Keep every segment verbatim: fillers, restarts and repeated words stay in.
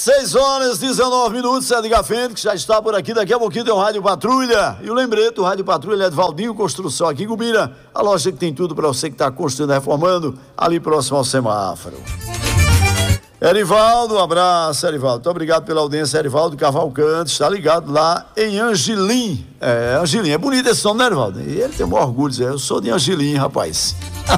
seis horas, dezenove minutos, Edgar Fênix, que já está por aqui. Daqui a pouquinho tem o Rádio Patrulha. E o lembrete, o Rádio Patrulha é de Valdinho Construção, aqui em Gubira. A loja que tem tudo para você que está construindo e reformando, ali próximo ao semáforo. Erivaldo, um abraço, Erivaldo. Muito obrigado pela audiência, Erivaldo Cavalcante. Está ligado lá em Angelim. É, Angelim. É bonito esse nome, né, Erivaldo? E ele tem um orgulho de dizer, eu sou de Angelim, rapaz.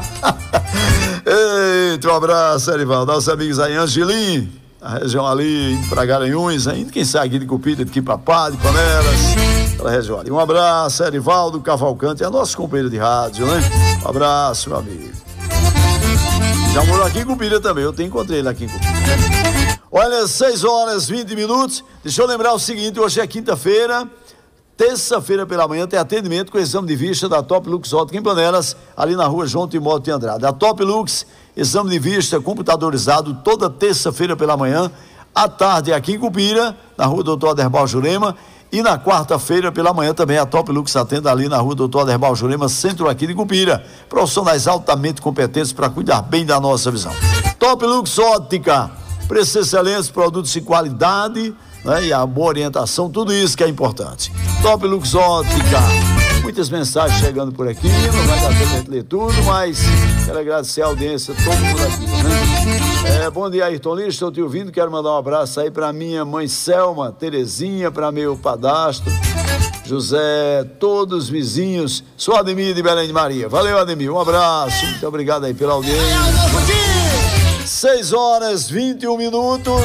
Eita, um abraço, Erivaldo. Nossos amigos aí em Angelim, a região ali, indo para Garanhuns, ainda quem sai aqui de Cupira, de Quipapá, de Panelas, aquela região ali. Um abraço, Erivaldo Cavalcante, é nosso companheiro de rádio, né? Um abraço, meu amigo. Já morou aqui em Cupira também, eu te encontrei ele aqui em Cupira. Olha, seis horas, vinte minutos. Deixa eu lembrar o seguinte, hoje é quinta-feira, terça-feira pela manhã tem atendimento com exame de vista da Top Lux Ótica em Panelas, ali na rua João Timóteo de Andrade. A Top Lux, exame de vista computadorizado toda terça-feira pela manhã, à tarde aqui em Cupira, na rua Doutor Aderbal Jurema, e na quarta-feira pela manhã também a Top Lux atende ali na rua Doutor Aderbal Jurema, centro aqui de Cupira. Profissionais altamente competentes para cuidar bem da nossa visão. Top Lux Ótica, preços excelentes, produtos de qualidade, né, e a boa orientação, tudo isso que é importante. Top Lux Ótica, muitas mensagens chegando por aqui, não vai dar tempo de ler tudo, mas quero agradecer a audiência, todo mundo aqui, né? É, bom dia, Ayrton Lira, estou te ouvindo, quero mandar um abraço aí para minha mãe Selma, Terezinha, para meu padastro, José, todos os vizinhos, sou Ademir de Belém de Maria. Valeu, Ademir, um abraço, muito obrigado aí pela audiência. seis horas, vinte e um minutos.